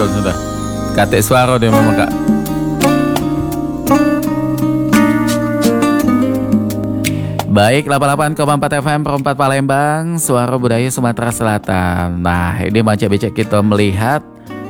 muncul sudah. Kate suara dia memang Kak. Baik, 88,4 FM Perempat Palembang, suara budaya Sumatera Selatan. Nah, ini Manca Becek kita melihat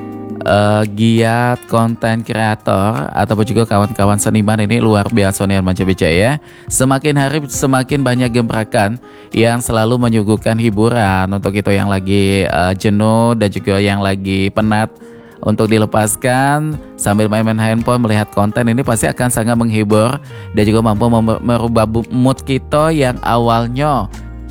giat konten kreator ataupun juga kawan-kawan seniman ini luar biasa nih Manca Becek ya. Semakin hari semakin banyak gebrakan yang selalu menyuguhkan hiburan untuk itu yang lagi jenuh dan juga yang lagi penat untuk dilepaskan sambil main-main handphone melihat konten ini pasti akan sangat menghibur dan juga mampu merubah mood kita yang awalnya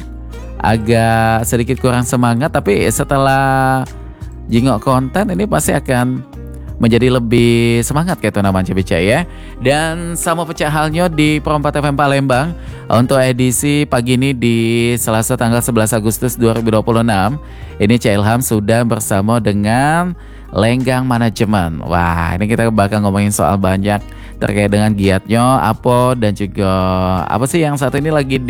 agak sedikit kurang semangat, tapi setelah jingok konten ini pasti akan menjadi lebih semangat kayak itu namanya Cibica ya. Dan sama pecah halnya di Perempat FM Palembang untuk edisi pagi ini di Selasa tanggal 11 Agustus 2026. Ini Cak Ilham sudah bersama dengan Lenggang Manajemen. Wah, ini kita bakal ngomongin soal banyak terkait dengan giatnya apa dan juga apa sih yang saat ini lagi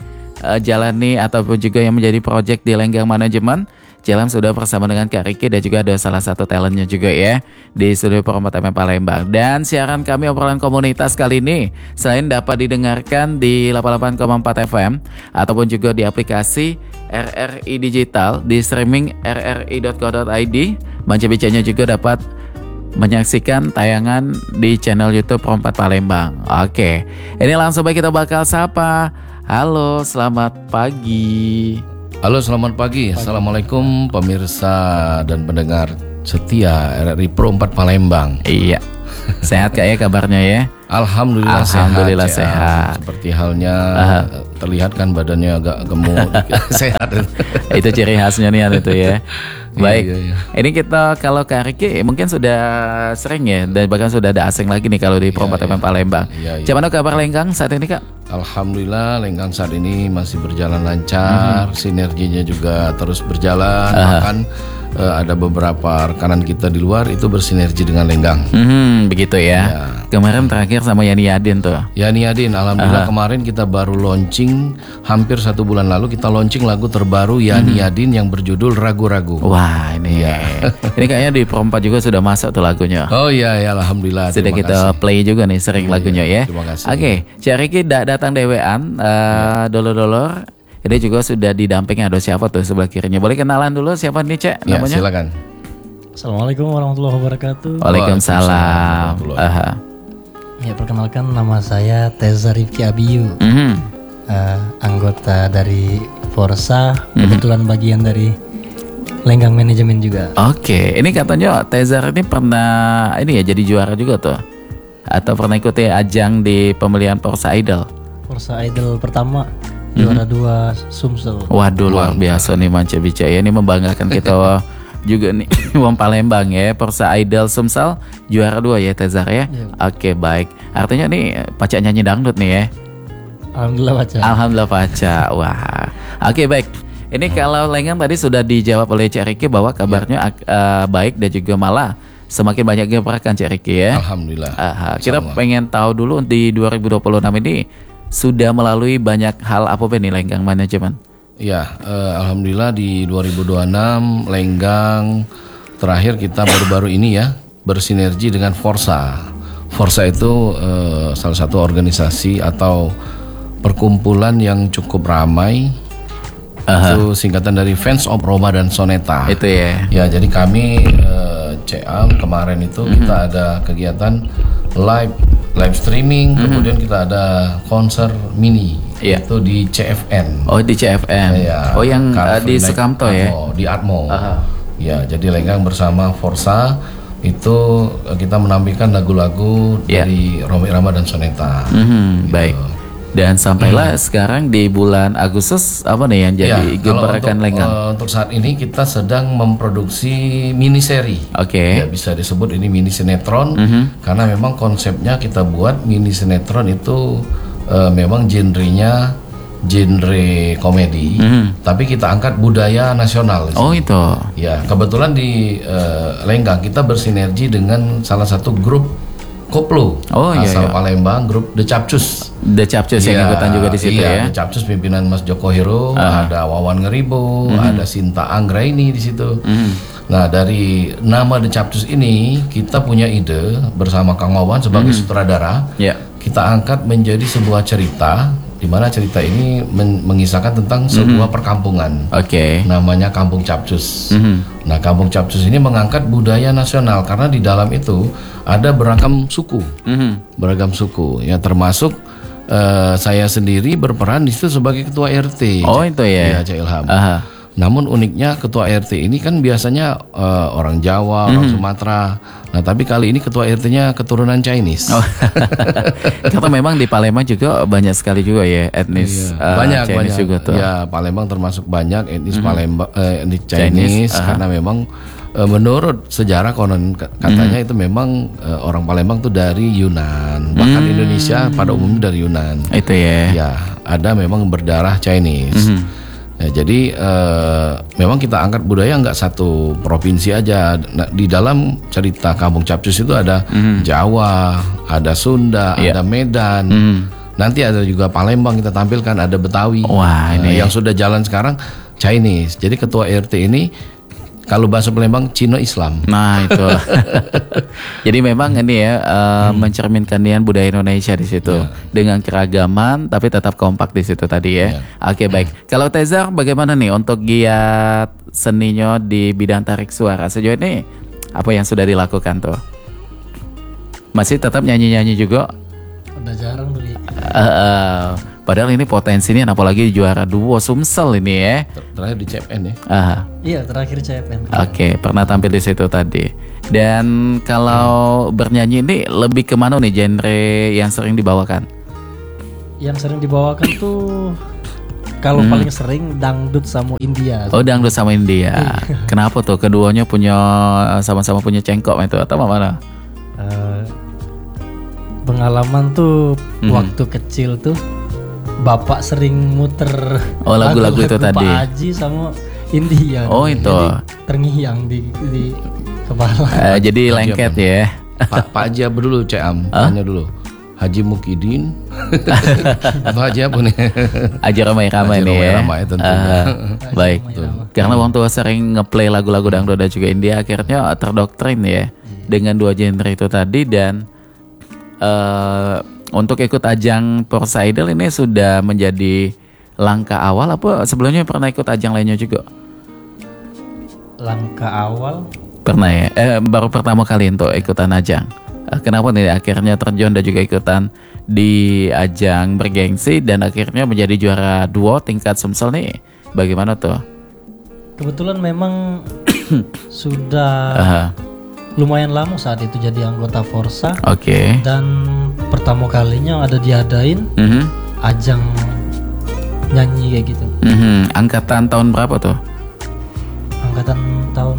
dijalani ataupun juga yang menjadi proyek di Lenggang Manajemen. Jalan sudah bersama dengan Kak Riki dan juga ada salah satu talentnya juga ya di studio Perempat FM Palembang. Dan siaran kami obrolan komunitas kali ini selain dapat didengarkan di 88,4 FM ataupun juga di aplikasi RRI Digital di streaming rri.co.id, Manca Bicanya juga dapat menyaksikan tayangan di channel YouTube Perempat Palembang. Oke, ini langsung baik kita bakal sapa. Halo, selamat pagi. Halo, selamat pagi. Assalamualaikum pemirsa dan pendengar setia RRI Pro 4 Palembang. Iya. Sehat Kak ya kabarnya ya? Alhamdulillah sehat. Seperti halnya terlihat kan badannya agak gemuk. Sehat. Itu ciri khasnya nih itu ya. Baik. Iya. Ini kita kalau Kak Riki mungkin sudah sering ya dan bahkan sudah ada asing lagi nih kalau di Perempat FM Palembang. Gimana kabar Lenggang saat ini Kak? Alhamdulillah Lenggang saat ini masih berjalan lancar, sinerginya juga terus berjalan. Bahkan ada beberapa rekanan kita di luar itu bersinergi dengan Lenggang. Begitu ya. Kemarin terakhir sama Yani Yadin tuh. Yani Yadin, alhamdulillah kemarin kita baru launching, hampir 1 bulan lalu kita launching lagu terbaru Yani Yadin yang berjudul Ragu-Ragu. Wah ini ini kayaknya di Perempat juga sudah masuk tuh lagunya. Oh iya ya, alhamdulillah. Sudah kita play juga nih sering lagunya ya. Terima kasih. Oke, Cak Riki datang dewean, dolor-dolor. Ini juga sudah didampingi ada siapa tuh sebelah kirinya. Boleh kenalan dulu siapa nih Cak namanya? Ya silakan. Assalamualaikum warahmatullahi wabarakatuh. Waalaikumsalam. Ya, perkenalkan nama saya Teza Rifki Abiyu, anggota dari Forsa, kebetulan bagian dari Lenggang Manajemen juga. Oke, ini katanya Tezar ini pernah ini ya jadi juara juga tuh, atau pernah ikuti ajang di pemilihan Forsa Idol? Forsa Idol pertama juara 2 Sumsel. Waduh luar biasa nih Manca Bicaya, ini membanggakan kita juga nih Wong Palembang ya. Forsa Idol Sumsel juara 2 ya Tezar ya. Oke, baik. Artinya nih pacak nyanyi dangdut nih ya. Alhamdulillah baca. Alhamdulillah baca. Wah. Oke, baik. Ini kalau Lenggang tadi sudah dijawab oleh Cak Riki bahwa kabarnya baik dan juga malah semakin banyak gebrakan Cak Riki ya. Alhamdulillah. Kita pengen tahu dulu di 2026 ini sudah melalui banyak hal apa nih Lenggang Manajemen? Ya, alhamdulillah di 2026 Lenggang terakhir kita baru-baru ini ya bersinergi dengan Forsa. Forsa itu salah satu organisasi atau perkumpulan yang cukup ramai. Itu singkatan dari Fans of Roma dan Soneta. Itu ya. Ya, jadi kami CA kemarin itu kita ada kegiatan live streaming, kemudian kita ada konser mini. Itu di CFN. Oh, di CFN. Ya, oh, yang di Sukamto ya. Di Atmo. Ya, jadi Lenggang bersama Forsa itu kita menampilkan lagu-lagu dari Roma Irama dan Soneta. Gitu. Baik. Dan sampailah sekarang di bulan Agustus apa nih yang jadi gebrakan Lenggang? Untuk saat ini kita sedang memproduksi mini seri. Oke. Ya, bisa disebut ini mini sinetron karena memang konsepnya kita buat mini sinetron itu memang genre komedi, tapi kita angkat budaya nasional. Oh itu. Ya, kebetulan di Lenggang kita bersinergi dengan salah satu grup koplo asal Palembang, grup The Capcus. The Capcus yang ikutan juga di situ ya. The Capcus pimpinan Mas Joko Hero, ada Wawan Ngeribo, ada Sinta Anggraini di situ. Nah, dari nama The Capcus ini kita punya ide bersama Kang Wawan sebagai sutradara. Ya. Kita angkat menjadi sebuah cerita di mana cerita ini mengisahkan tentang sebuah perkampungan. Oke. Namanya Kampung Capcus. Nah, Kampung Capcus ini mengangkat budaya nasional karena di dalam itu ada beragam suku. Beragam suku ya, termasuk saya sendiri berperan di situ sebagai ketua RT. Oh, itu ya. Iya, Cak Ilham. Aha. Namun uniknya ketua RT ini kan biasanya orang Jawa, orang Sumatera. Nah, tapi kali ini ketua RT-nya keturunan Chinese. Oh. Karena memang di Palembang juga banyak sekali juga ya etnis banyak Chinese juga tuh. Ya, Palembang termasuk banyak etnis Palembang, etnis Chinese, karena memang menurut sejarah konon katanya itu memang orang Palembang tuh dari Yunan, bahkan Indonesia pada umumnya dari Yunan. Itu ya. Ya, ada memang berdarah Chinese. Ya, jadi memang kita angkat budaya nggak satu provinsi aja. Nah, di dalam cerita Kampung Capcus itu ada Jawa, ada Sunda, ada Medan. Nanti ada juga Palembang kita tampilkan, ada Betawi. Wah, ini yang sudah jalan sekarang Chinese. Jadi ketua RT ini kalau bahasa Palembang Cino Islam. Nah, itu. Jadi memang ini ya mencerminkan budaya Indonesia di situ dengan keragaman tapi tetap kompak di situ tadi ya. Oke, baik. Kalau Tezar bagaimana nih untuk giat seninya di bidang tarik suara sejauh ini apa yang sudah dilakukan tuh? Masih tetap nyanyi-nyanyi juga? Udah jarang dulu. Padahal ini potensinya apalagi juara duo Sumsel ini ya. Terakhir di CPN ya. Iya, terakhir CPN. Oke, pernah tampil di situ tadi. Dan kalau bernyanyi ini lebih kemana nih genre yang sering dibawakan? Yang sering dibawakan tuh kalau paling sering dangdut sama India. Oh, dangdut sama India. Kenapa tuh? Keduanya punya sama-sama punya cengkok itu atau mana? Pengalaman tuh waktu kecil tuh bapak sering muter lagu-lagu itu tadi. Pak Haji sama India. Oh, itu. Jadi terngiang di kepala. Jadi lengket ya. Pak Haji apa dulu, Cek Am? Tanya dulu. Haji Mukidin. Atau Haji apa nih? Haji Ramai-Ramai nih ya. Ramai tentunya. Baik. Karena waktu sering ngeplay lagu-lagu dangdut dan juga India akhirnya terdoktrin ya dengan dua genre itu tadi. Dan untuk ikut ajang Forza Idol ini sudah menjadi langkah awal apa sebelumnya pernah ikut ajang lainnya juga? Langkah awal pernah ya, baru pertama kali untuk ikutan ajang. Kenapa nih akhirnya terjun dan juga ikutan di ajang bergengsi dan akhirnya menjadi juara duo tingkat Sumsel nih? Bagaimana tuh? Kebetulan memang sudah lumayan lama saat itu jadi anggota Forza. Oke. Dan pertama kalinya ada diadain ajang nyanyi kayak gitu. Angkatan tahun berapa tuh? Angkatan tahun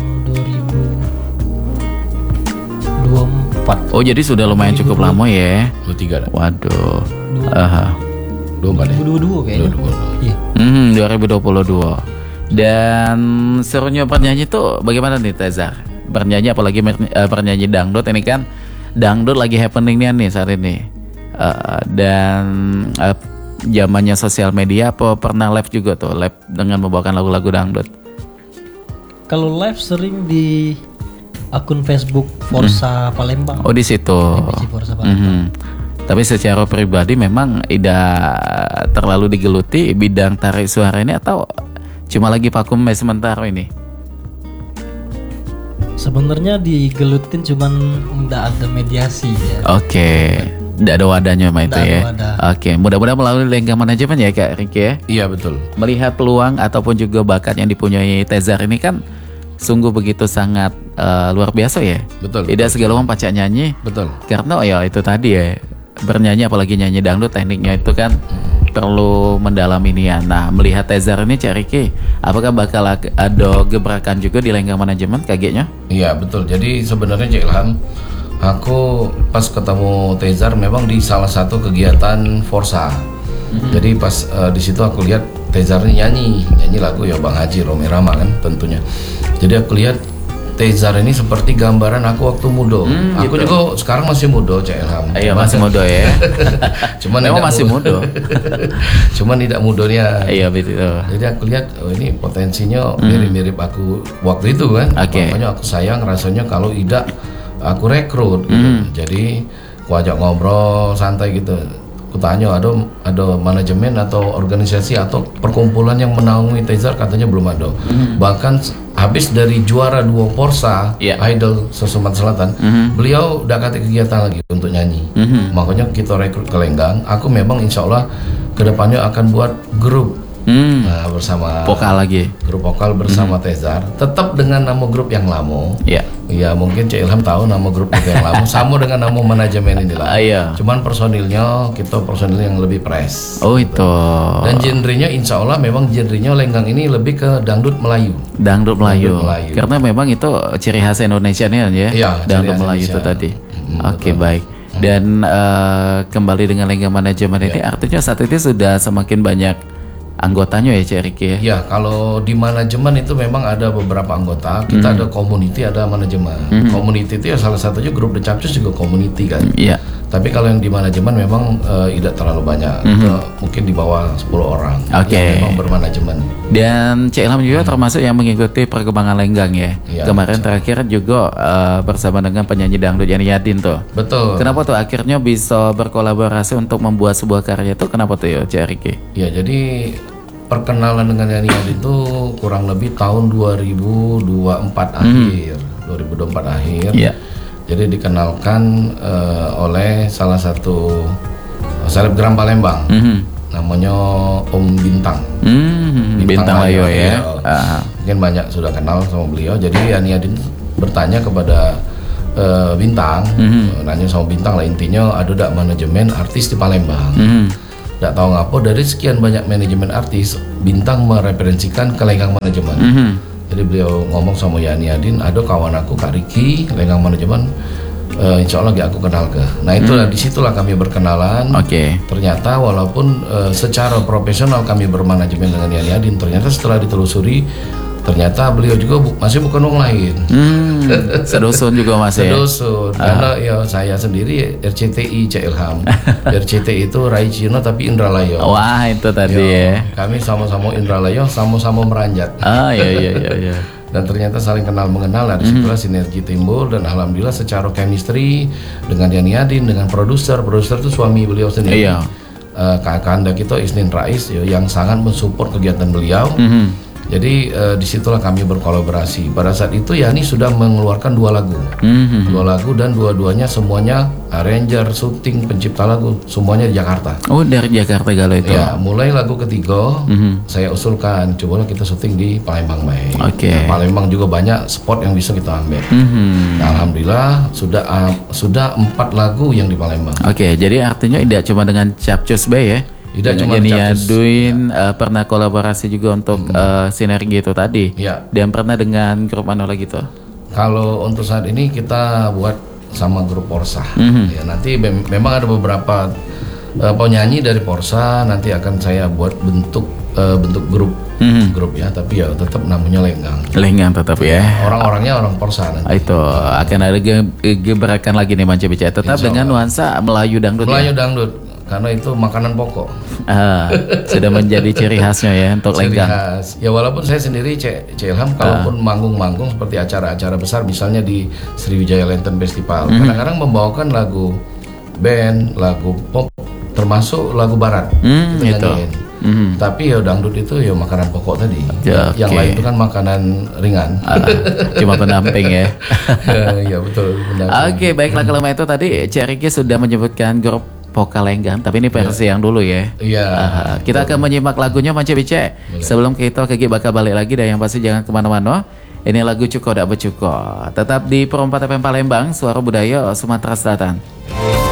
2024. Oh, jadi sudah lumayan cukup lama ya. 23 dah. Waduh. 24 ya. 2022 kayaknya. 22. Iya. 2022. Dan serunya bernyanyi tuh bagaimana nih Tezar? Bernyanyi apalagi bernyanyi dangdut ini kan dangdut lagi happeningnya nih saat ini. Dan zamannya sosial media apa pernah live juga tuh live dengan membawakan lagu-lagu dangdut? Kalau live sering di akun Facebook Forza Palembang. Oh, di situ. Divisi Forza Palembang. Tapi secara pribadi memang tidak terlalu digeluti bidang tarik suara ini atau cuma lagi vakum sementara ini? Sebenarnya digelutin cuman nggak ada mediasi ya. Oke. Tidak ada wadahnya sama itu ya. Oke, mudah-mudahan melalui lenggang manajemen ya Kak Riki ya. Iya, betul. Melihat peluang ataupun juga bakat yang dipunyai Tezar ini kan sungguh begitu sangat luar biasa ya. Betul. Tidak segala orang pacak nyanyi. Betul. Karena ya itu tadi ya, bernyanyi apalagi nyanyi dangdut tekniknya itu kan perlu mendalami nih ya. Nah, melihat Tezar ini Cak Riki, apakah bakal ada gebrakan juga di lenggang manajemen kagetnya? Iya, betul. Jadi sebenarnya Cik Ilham, aku pas ketemu Tezar memang di salah satu kegiatan Forza. Jadi pas di situ aku lihat Tezar ini nyanyi lagu ya Bang Haji Roma Irama kan tentunya. Jadi aku lihat Tezar ini seperti gambaran aku waktu muda. Aku gitu. juga sekarang masih muda, Cak Ilham. Iya masih muda ya. Cuman Memang tidak masih muda. Cuman tidak mudanya. Iya betul. Jadi aku lihat ini potensinya mirip-mirip aku waktu itu kan. Oke. Makanya aku sayang rasanya kalau tidak aku rekrut gitu. Jadi aku ajak ngobrol santai gitu. Aku tanya ada manajemen atau organisasi atau perkumpulan yang menaungi Tezar, katanya belum ada. Bahkan habis dari juara 2 Porsa Idol Sumatera Selatan, beliau udah kata kegiatan lagi untuk nyanyi. Makanya kita rekrut ke Lenggang. Aku memang insya Allah kedepannya akan buat grup bersama Vokal lagi. grup vokal bersama Tezar, tetap dengan nama grup yang lama. Iya. Ya mungkin Cik Ilham tahu nama grup yang lama sama dengan nama manajemen inilah. Iya. Cuman personilnya kita personil yang lebih fresh. Oh itu. Dan genrenya insya Allah memang genrenya Lenggang ini lebih ke dangdut Melayu. Dangdut Melayu. Dangdut Melayu. Karena memang itu ciri khas Indonesia nih ya. Iya, Dangdut ciri khas Melayu itu Indonesia. tadi. Oke baik. Dan kembali dengan Lenggang manajemen ini artinya saat ini sudah semakin banyak anggotanya ya Cik Riki ya. Ya, kalau di manajemen itu memang ada beberapa anggota. Kita ada community, ada manajemen. Community itu ya salah satunya grup The Capcus juga community kan. Iya. Tapi kalau yang di manajemen memang tidak terlalu banyak. Kita mungkin di bawah 10 orang Oke. yang memang bermanajemen. Dan Cik Ilham juga termasuk yang mengikuti perkembangan Lenggang ya. Iya, Kemarin terakhir juga bersama dengan penyanyi dangdut Yani Yadin tuh. Betul. Kenapa tuh akhirnya bisa berkolaborasi untuk membuat sebuah karya itu? Kenapa tuh ya Cik Riki? Ya, jadi perkenalan dengan Yani Yadin itu kurang lebih tahun 2024 akhir. 2024 akhir. Iya. Jadi dikenalkan oleh salah satu selebgram Palembang, namanya Om Bintang. Bintang Layo ya. Iya. Mungkin banyak sudah kenal sama beliau. Jadi Yani Yadin bertanya kepada Bintang, nanya sama Bintang lah, intinya ada dak manajemen artis di Palembang. Tidak tahu ngapa dari sekian banyak manajemen artis, Bintang mereferensikan ke Lenggang manajemen. Jadi beliau ngomong sama Yani Yadin, ada kawan aku Kak Riki Lenggang manajemen, insya Allah aku kenal ke. Nah itulah disitulah kami berkenalan. Oke. Ternyata walaupun secara profesional kami bermanajemen dengan Yani Yadin, ternyata setelah ditelusuri, ternyata beliau juga masih bukan orang lain. Sedosun juga Mas ya. Sedosun. Karena ya saya sendiri RCTI Cak Ilham. RCTI itu Rai Cino tapi Indralayo. Wah itu tadi ya. Kami sama-sama Indralayo, sama-sama meranjat. Iya. Dan ternyata saling kenal mengenal. Nah disitulah sinergi timbul. Dan alhamdulillah secara chemistry dengan Yani Yadin, dengan produser itu suami beliau sendiri. Iya. Kakak anda kita Isnin Rais ya, yang sangat mensupport kegiatan beliau. Jadi disitulah kami berkolaborasi. Pada saat itu Yani sudah mengeluarkan 2 lagu, 2 lagu dan dua-duanya semuanya arranger, syuting, pencipta lagu semuanya di Jakarta. Oh dari Jakarta galau itu. Ya, mulai lagu ketiga saya usulkan cobalah kita syuting di Palembang baik. Oke. Nah, Palembang juga banyak spot yang bisa kita ambil. Nah, alhamdulillah sudah 4 lagu yang di Palembang. Oke, jadi artinya tidak cuma dengan Capcus Bay ya. Tidak dengan cuma Yani Capcus. Yadin, pernah kolaborasi juga untuk sinergi itu tadi. Ya. Dan pernah dengan grup mana lagi tuh? Kalau untuk saat ini kita buat sama grup Porsa. Ya, nanti memang ada beberapa penyanyi dari Porsa, nanti akan saya buat bentuk grup ya, tapi ya tetap namanya Lenggang. Lenggang tetap ya. Orang-orangnya orang Porsa nanti. Itu akan ada gebrakan lagi nih Manca Bicara, tetap dengan nuansa Melayu dangdut. Melayu Ya? dangdut, karena itu makanan pokok. Sudah menjadi ciri khasnya ya untuk Ciri Lenggang. khas. Ya walaupun saya sendiri Cik Ilham, kalaupun manggung-manggung seperti acara-acara besar, misalnya di Sriwijaya Lantern Festival, kadang-kadang membawakan lagu band, lagu pop, termasuk lagu barat. Kita itu. nyanyiin. Tapi ya dangdut itu ya makanan pokok tadi. Ya, Yang oke. lain itu kan makanan ringan. Cuma pendamping ya. Ya betul. benar. Oke, baiklah kalau itu tadi Cik Riki sudah menyebutkan grup vokal Lenggang, tapi ini versi yang dulu ya. Iya. Kita akan menyimak lagunya Manca Bicara. Sebelum kita bakal balik lagi, dan yang pasti jangan kemana-mana. Ini lagu Cuko Dak Becuko. Tetap di Perempat FM Palembang, Suara Budaya Sumatera Selatan.